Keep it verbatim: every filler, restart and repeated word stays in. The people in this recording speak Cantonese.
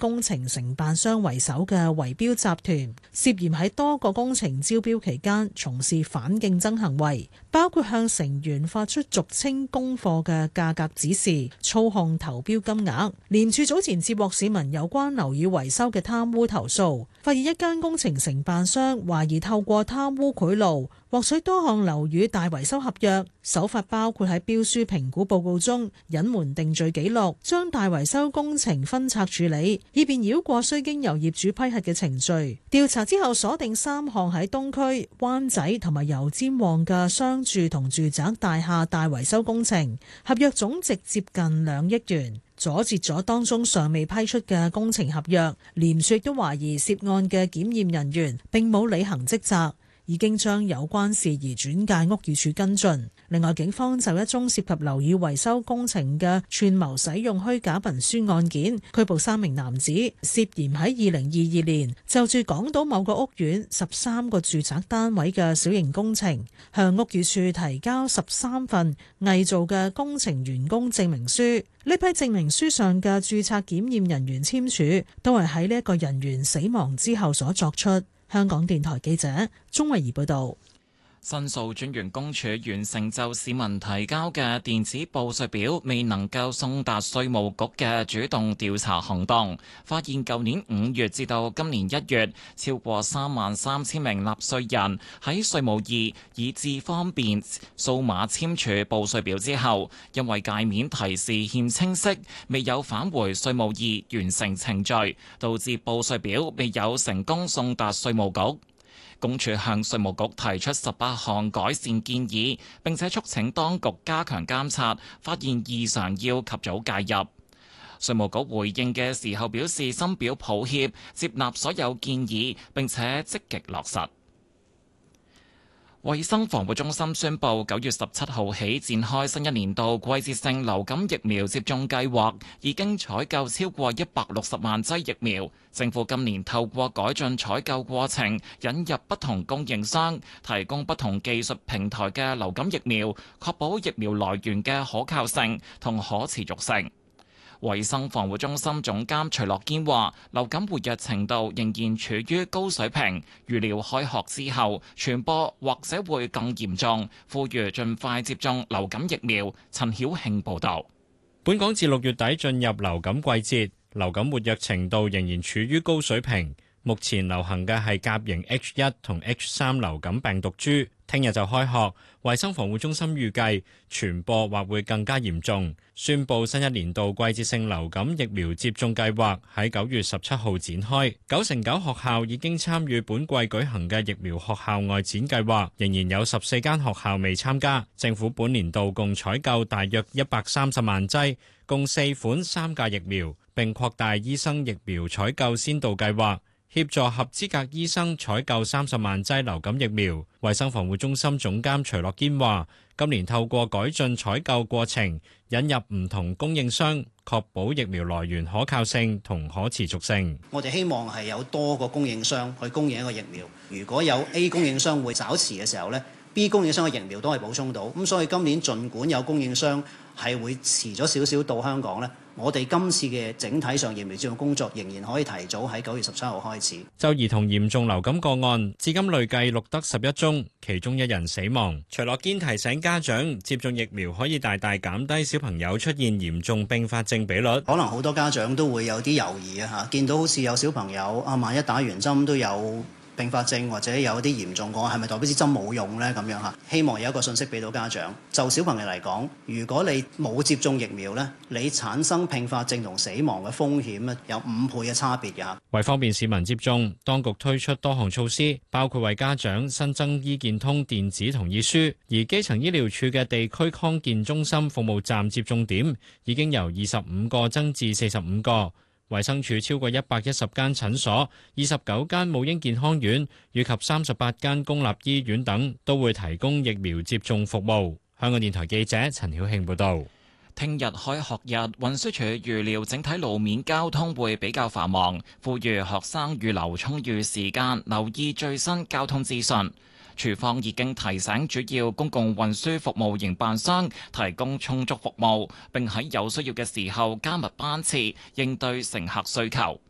工程承辦商為首嘅圍標集團，涉嫌喺多個工程招標期間從事反競爭行為，包括向成員發出俗稱供貨嘅價格指示，操控投標金額。廉署早前接獲市民有關樓宇維修嘅貪污投訴，發現一間工程承辦商懷疑透過貪污賄賂獲取多項樓宇大維修合約，手法包括喺標書評估報告中隱瞞定罪記錄，將大維修工程分拆處理，以便繞過需經由業主批核嘅程序。調查之後鎖定三項喺東區、灣仔同埋油尖旺嘅商住同住宅大廈大維修工程，合約總值接近兩億元，阻截咗當中尚未批出嘅工程合約。廉署亦都懷疑涉案嘅檢驗人員並冇履行職責，已經將有關事宜轉介屋宇署跟進。另外，警方就一宗涉及樓宇維修工程嘅串謀使用虛假文書案件，拘捕三名男子，涉嫌喺二零二二年就住港島某個屋苑十三個住宅單位嘅小型工程，向屋宇署提交十三份偽造嘅工程完工證明書。呢批證明書上嘅註冊檢驗人員簽署，都係喺呢一個人員死亡之後所作出。香港電台記者鍾慧儀報道。 申訴專員公署完成就市民提交嘅電子報稅表未能夠送達稅務局嘅主動調查行動，發現舊年五月至到今年一月，超過三萬三千名納稅人喺稅務易以智方便數碼簽署報稅表之後，因為界面提示欠清晰，未有返回稅務易完成程序，導致報稅表未有成功送達稅務局。公署向稅務局提出十八項改善建議，並且促請當局加強監察，發現異常要及早介入。稅務局回應嘅時候表示深表抱歉，接納所有建議，並且積極落實。衛生防護中心宣布，九月十七號起展開新一年度季節性流感疫苗接種計劃，已經採購超過一百六十萬劑疫苗。政府今年透過改進採購過程，引入不同供應商，提供不同技術平台嘅流感疫苗，確保疫苗來源嘅可靠性同可持續性。衛生防護中心總監徐樂堅話，流感活躍程度仍然處於高水平，預料開學之後傳播或者會更嚴重，呼籲盡快接種流感疫苗。陳曉慶報導。 本港自六月底進入流感季節，流感活躍程度仍然處於高水平。目前流行嘅係甲型 H 一同 H 三流感病毒株，聽日就開學。衛生防護中心預計傳播或會更加嚴重，宣布新一年度季節性流感疫苗接種計劃喺九月十七號展開。九成九學校已經參與本季舉行嘅疫苗學校外展計劃，仍然有十四間學校未參加。政府本年度共採購大約一百三十萬劑，共四款三價疫苗，並擴大醫生疫苗採購先導計劃，協助合資格醫生採購三十萬劑流感疫苗。衛生防護中心總監徐樂堅話，今年透過改進採購過程，引入唔同供應商，確保疫苗來源可靠性同可持續性。 我哋希望係有多個供應商去供應一個疫苗。如果有 A 供應商會找遲嘅時候呢， B 供應商嘅疫苗都係補充到。咁所以今年儘管有供應商係會遲咗少少到香港呢，我哋今次嘅整體上疫苗接種工作仍然可以提早喺九月十七號開始。 就兒童嚴重流感個案，至今累計錄得十一宗，其中一人死亡。徐樂堅提醒家長，接種疫苗可以大大減低小朋友出現嚴重併發症比率。 可能好多家長都會有啲猶豫啊嚇，見到好似有小朋友啊，萬一打完針都有併發症或者有啲嚴重個案，係咪代表支針冇用呢？咁樣嚇，希望有一個信息俾到家長。就小朋友嚟講，如果你冇接種疫苗呢，你產生併發症同死亡嘅風險呢，有五倍嘅差別嘅嚇。 為方便市民接種，當局推出多項措施，包括為家長新增醫健通電子同意書，而基層醫療處嘅地區康健中心服務站接種點已經由二十五個增至四十五個。衛生署超過一百一十間診所、二十九間母嬰健康院以及三十八間公立醫院等，都會提供疫苗接種服務。香港電台記者陳曉慶報導。 聽日開學日，運輸署預料整體路面交通會比較繁忙，呼籲學生預留充裕時間，留意最新交通資訊。署方已經提醒主要公共運輸服務營辦商提供充足服務，並喺有需要嘅時候加密班次，應對乘客需求。